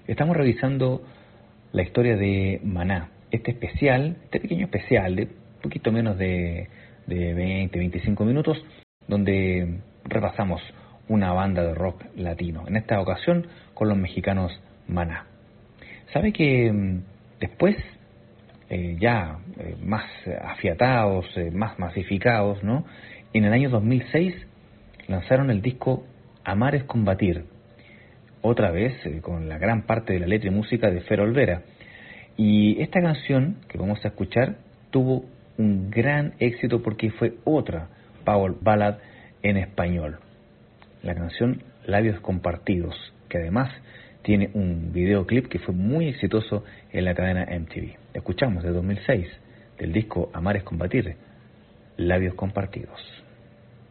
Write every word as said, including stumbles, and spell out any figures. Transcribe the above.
Estamos revisando la historia de Maná, este especial, este pequeño especial de un poquito menos de, de veinte, veinticinco minutos, donde repasamos una banda de rock latino, en esta ocasión con los mexicanos Maná. ¿Sabe que después, eh, ya eh, más afiatados, eh, más masificados, ¿no? En el año dos mil seis lanzaron el disco Amar es combatir, otra vez eh, con la gran parte de la letra y música de Fer Olvera. Y esta canción que vamos a escuchar tuvo un gran éxito porque fue otra power ballad en español. La canción Labios Compartidos, que además tiene un videoclip que fue muy exitoso en la cadena M T V. Escuchamos de dos mil seis, del disco Amar es combatir, Labios Compartidos.